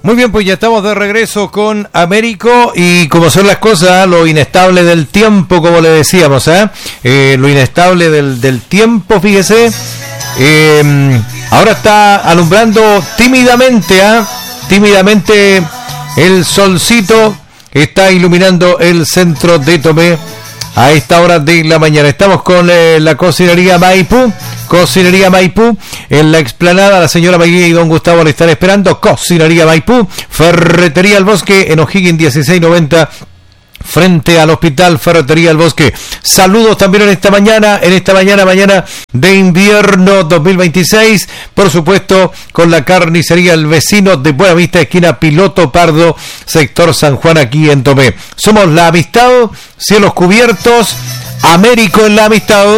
Muy bien, pues ya estamos de regreso con Américo y como son las cosas, lo inestable del tiempo, como le decíamos, lo inestable del tiempo, fíjese, ahora está alumbrando tímidamente, tímidamente el solcito está iluminando el centro de Tomé a esta hora de la mañana. Estamos con la cocinería Maipú, en la explanada. La señora María y don Gustavo le están esperando. Cocinería Maipú, Ferretería El Bosque en O'Higgins 1690, frente al Hospital Ferretería El Bosque. Saludos también en esta mañana de invierno 2026, por supuesto, con la carnicería El Vecino de Buena Vista, esquina Piloto Pardo, sector San Juan, aquí en Tomé. Somos La Amistad, cielos cubiertos, Américo en La Amistad.